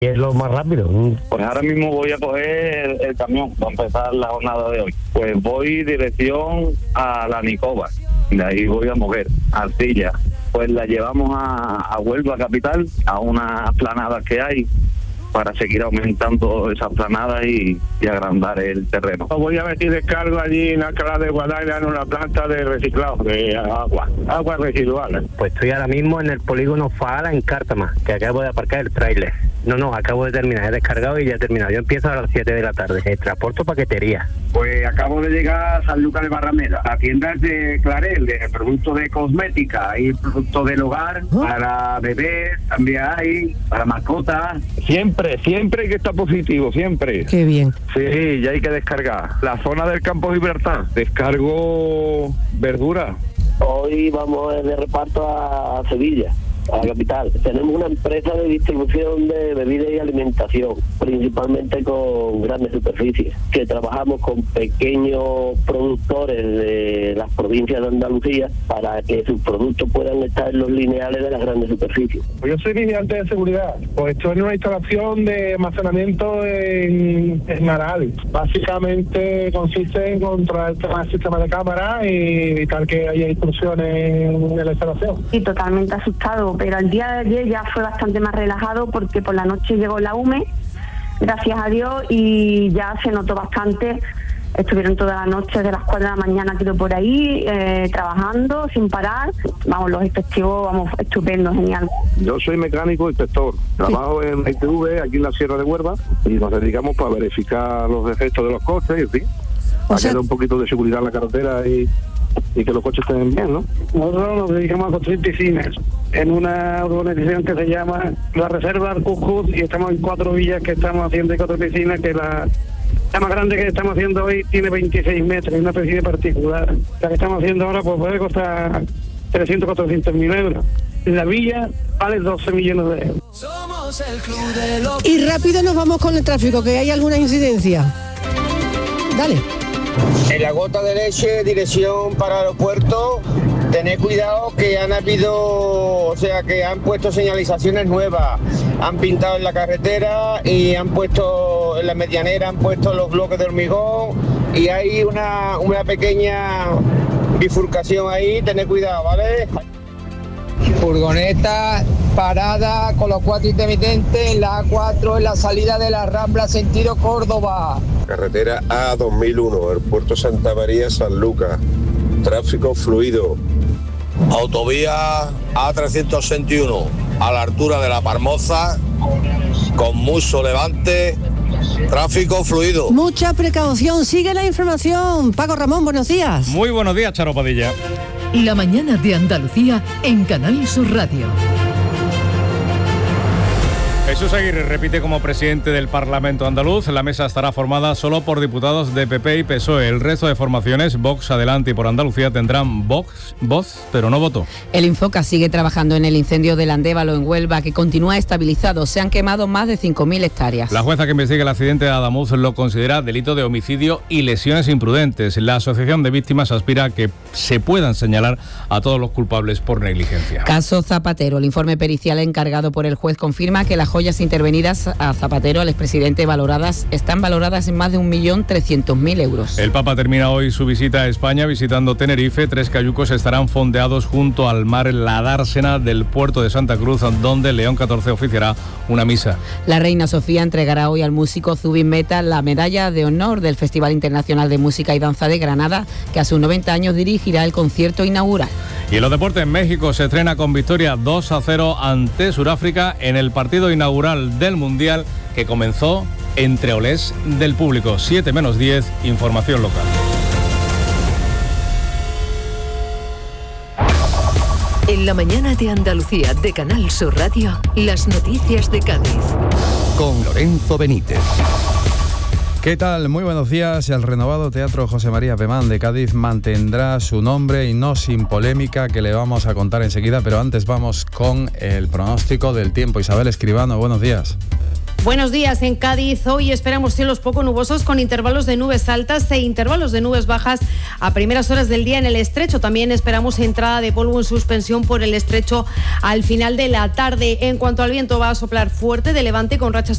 ¿Qué es lo más rápido? Pues ahora mismo voy a coger el camión para empezar la jornada de hoy. Pues voy dirección a la Nicoba, de ahí voy a mover, Arcilla. Pues la llevamos a Huelva capital, a unas planadas que hay, para seguir aumentando esas planadas y agrandar el terreno. Voy a ver si descargo allí en Alcalá de Guadaira en una planta de reciclado de aguas residuales. Pues estoy ahora mismo en el polígono Faala en Cártama, que acabo de aparcar el tráiler. No, acabo de terminar, he descargado y ya he terminado. Yo empiezo a las 7 de la tarde, transporto paquetería. Pues acabo de llegar a San Lucas de Barrameda, a tiendas de Clarel, de productos de cosmética y productos del hogar, para bebés también hay, para mascotas. Siempre que está positivo, siempre. Qué bien. Sí, ya hay que descargar. La zona del Campo Gibraltar, descargo verdura. Hoy vamos de reparto a Sevilla, a la capital. Tenemos una empresa de distribución de bebidas y alimentación, principalmente con grandes superficies, que trabajamos con pequeños productores de las provincias de Andalucía para que sus productos puedan estar en los lineales de las grandes superficies. Yo soy vigilante de seguridad, pues estoy en una instalación de almacenamiento en Naral. Básicamente consiste en controlar el sistema de cámara y evitar que haya intrusiones en la instalación. Y totalmente asustado, pero el día de ayer ya fue bastante más relajado porque por la noche llegó la UME, gracias a Dios, y ya se notó bastante. Estuvieron toda la noche, de las 4 de la mañana tiro por ahí, trabajando sin parar. Vamos, los efectivos, estupendo, genial. Yo soy mecánico inspector, trabajo en la ITV, aquí en la Sierra de Huelva, y nos dedicamos para verificar los defectos de los coches, en fin, para que haya un poquito de seguridad en la carretera y que los coches estén bien, ¿no? Nosotros nos dedicamos a construir piscinas en una urbanización que se llama la Reserva Arcújut, y estamos en 4 villas que estamos haciendo, y 4 piscinas, que la más grande que estamos haciendo hoy tiene 26 metros, una piscina particular. La que estamos haciendo ahora pues puede costar 300.000-400.000 euros. La villa vale 12 millones de euros. Somos el club de los... Y rápido nos vamos con el tráfico, que hay alguna incidencia. Dale. En la Gota de Leche, dirección para el aeropuerto, tened cuidado que que han puesto señalizaciones nuevas, han pintado en la carretera y han puesto en la medianera, han puesto los bloques de hormigón y hay una pequeña bifurcación ahí, tened cuidado, ¿vale? Furgoneta parada con los 4 intermitentes en la A4 en la salida de la Rambla sentido Córdoba. Carretera A2001, el puerto Santa María, San Lucas. Tráfico fluido. Autovía A361 a la altura de La Parmoza, con mucho levante, tráfico fluido. Mucha precaución, sigue la información. Paco Ramón, buenos días. Muy buenos días, Charo Padilla. La mañana de Andalucía en Canal Sur Radio. Jesús Aguirre repite como presidente del Parlamento andaluz. La mesa estará formada solo por diputados de PP y PSOE. El resto de formaciones, Vox, Adelante y Por Andalucía, tendrán voz, pero no voto. El Infoca sigue trabajando en el incendio del Andévalo en Huelva, que continúa estabilizado. Se han quemado más de 5.000 hectáreas. La jueza que investiga el accidente de Adamuz lo considera delito de homicidio y lesiones imprudentes. La Asociación de Víctimas aspira a que se puedan señalar a todos los culpables por negligencia. Caso Zapatero. El informe pericial encargado por el juez confirma que las joyas intervenidas a Zapatero, al expresidente, están valoradas en más de 1.300.000 euros. El Papa termina hoy su visita a España visitando Tenerife. 3 cayucos estarán fondeados junto al mar en la dársena del puerto de Santa Cruz, donde León XIV oficiará una misa. La reina Sofía entregará hoy al músico Zubin Mehta la medalla de honor del Festival Internacional de Música y Danza de Granada, que a sus 90 años dirigirá el concierto inaugural. Y en los deportes, México se estrena con victoria 2-0 ante Sudáfrica en el partido inaugural del Mundial, que comenzó entre olés del público. 7:10, información local. En la mañana de Andalucía de Canal Sur Radio, las noticias de Cádiz. Con Lorenzo Benítez. ¿Qué tal? Muy buenos días. El renovado Teatro José María Pemán de Cádiz mantendrá su nombre y no sin polémica, que le vamos a contar enseguida, pero antes vamos con el pronóstico del tiempo. Isabel Escribano, buenos días. Buenos días. En Cádiz hoy esperamos cielos poco nubosos con intervalos de nubes altas e intervalos de nubes bajas a primeras horas del día en el estrecho. También esperamos entrada de polvo en suspensión por el estrecho al final de la tarde. En cuanto al viento, va a soplar fuerte de levante con rachas